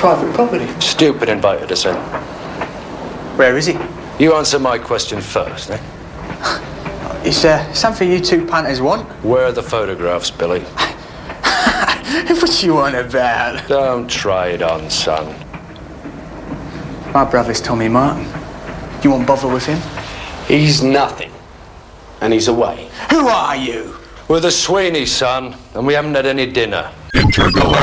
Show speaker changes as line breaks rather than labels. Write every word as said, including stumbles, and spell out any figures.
private property.
Stupid invited us in.
Where is he?
You answer my question first, eh?
It's uh, something you two punters want.
Where are the photographs, Billy?
What you on about?
Don't try it on, son.
My brother's Tommy Martin. You won't bother with him?
He's nothing. And he's away.
Who are you?
We're the Sweeney, son, and we haven't had any dinner.
Intergalactic.